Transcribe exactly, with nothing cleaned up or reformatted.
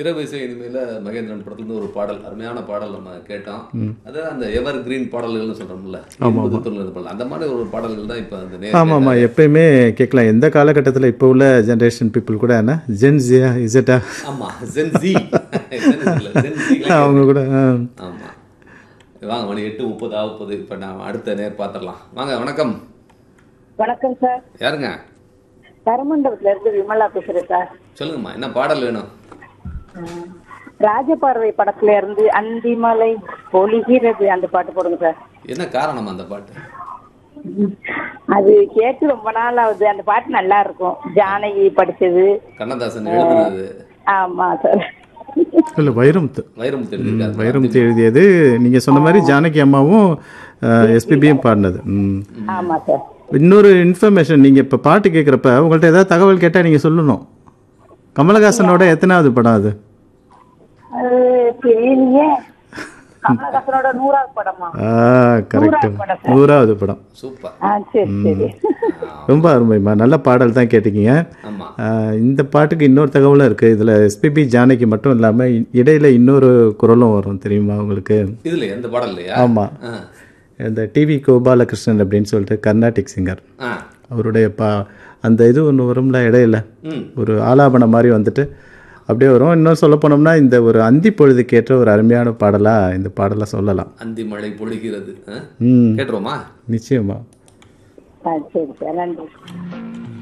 இரவு இசை இனிமேல மகேந்திரன் படத்துலேருந்து ஒரு பாடல், அருமையான பாடல் நம்ம கேட்டோம். அதாவது அந்த எவர் கிரீன் பாடல்கள்னு சொல்கிறோம்ல, அந்த மாதிரி ஒரு பாடல்கள் தான் இப்போ அந்த நேரம். ஆமாம் ஆமாம், எப்பயுமே கேட்கலாம். எந்த காலகட்டத்தில் இப்போ உள்ள ஜென்ரேஷன் பீப்புள் கூட என்ன ஜென்ஸியா இசட்டா ஆமாம் ஜென்ஸி அவங்க கூட. ஆமாம், வாங்க மணி எட்டு முப்பது ஆகுது. இப்போ நான் அடுத்த நேர் பார்த்துடலாம். வாங்க, வணக்கம். வணக்கம் சார். யாருங்க? கரமண்டபத்துல இருந்து விமலா பேசுறேன் சார். சொல்லுங்கம்மா, என்ன பாடல் வேணும்? ராஜபார்வை படத்துல இருந்து அந்திமலை பொழிகிறது அந்த பாட்டு போடுங்க சார். என்ன காரணம் அந்த பாட்டு? அது கேட்டு ரொம்ப நாள் ஆகுது. அந்த பாட்டு நல்லா இருக்கும். ஜானகி படிச்சது, கண்ணதாசன் எழுதுனது. ஆமா சார். இல்லை, வைரமுத்து வைரமுத்து எழுதியிருக்காரு. வைரமுத்து எழுதியது. நீங்கள் சொன்ன மாதிரி ஜானகி அம்மாவும் எஸ்பிபியும் பாடினது. ஆமா சார். இன்னொரு இன்ஃபர்மேஷன், நீங்கள் இப்போ பாட்டு கேட்குறப்ப உங்கள்கிட்ட ஏதாவது தகவல் கேட்டால் நீங்கள் சொல்லணும். கமலஹாசனோட எத்தனாவது படம் அது? அது தெரியலையே. கமலஹாசனோட நூறாவது படமா? கரெக்ட், நூறாவது படம். சூப்பர். சரி சரி. ரொம்ப அருமைமா, நல்ல பாடல் தான் கேட்டிருக்கீங்க. இந்த பாட்டுக்கு இன்னொரு தகவலும் இருக்குது. இதில் எஸ்பிபி ஜானகி மட்டும் இல்லாமல் இடையில இன்னொரு குரலும் வரும், தெரியுமா உங்களுக்கு? இதில் எந்த பாடல் இல்லையா? ஆமாம், இந்த டிவி கோபாலகிருஷ்ணன் அப்படின்னு சொல்லிட்டு கர்நாடிக் சிங்கர், அவருடைய பா அந்த இது ஒன்று வரும்ல இடையில, ஒரு ஆலாபனம் மாதிரி வந்துட்டு அப்படியே வரும். இன்னும் சொல்ல போனோம்னா இந்த ஒரு அந்தி பொழுதுக்கு ஏற்ற ஒரு அருமையான பாடலாக இந்த பாடலை சொல்லலாம். அந்தி மழை பொழிகிறது. ம், கேட்டுருவோமா? நிச்சயமா. சரி சார், நன்றி.